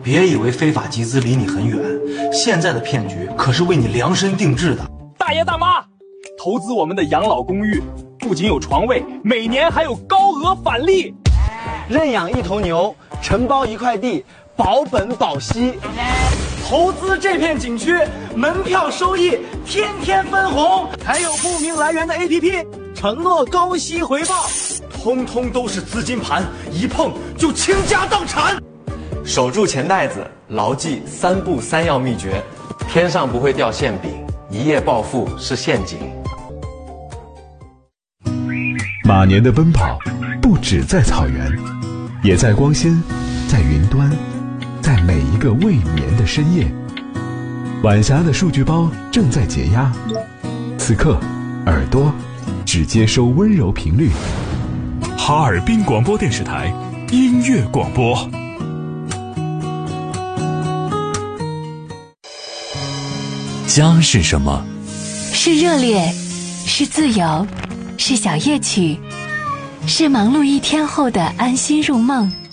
别以为非法集资离你很远，现在的骗局可是为你量身定制的。 大爷大妈，投资我们的养老公寓，不仅有床位，每年还有高额返利。 认养一头牛，承包一块地，保本保息。投资这片景区，门票收益天天分红，还有不明来源的 APP， 承诺高息回报，通通都是资金盘，一碰就倾家荡产。 守住钱袋子，牢记3步3要秘诀：天上不会掉馅饼，一夜暴富是陷阱。 马年的奔跑不只在草原，也在光纤，在云端，在每一个未眠的深夜。晚霞的数据包正在解压，此刻耳朵只接收温柔频率。 哈尔滨广播电视台音乐广播。 家是什么？ 是热烈，是自由，是小夜曲，是忙碌一天后的安心入梦。